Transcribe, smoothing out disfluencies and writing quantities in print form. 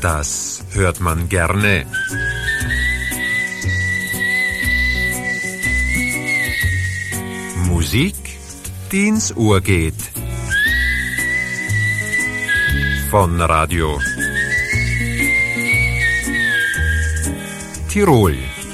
Das hört man gerne. Musik, die ins Ohr geht. Von Radio Tirol.